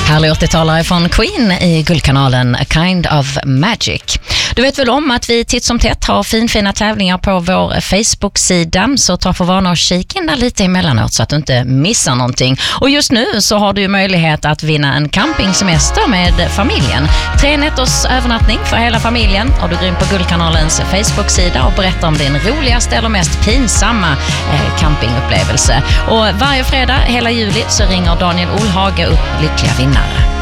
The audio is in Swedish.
Härlig 80-talare från Queen i Guldkanalen A Kind of Magic. Du vet väl om att vi titt som tätt har fina tävlingar på vår Facebook-sida, så ta för vana och kika in där lite emellanåt så att du inte missar någonting. Och just nu så har du möjlighet att vinna en campingsemester med familjen. 3 nätters övernattning för hela familjen, och du går in på Guldkanalens Facebook-sida och berättar om din roligaste eller mest pinsamma campingupplevelse. Och varje fredag hela juli så ringer Daniel Olhage upp lyckliga vinnare.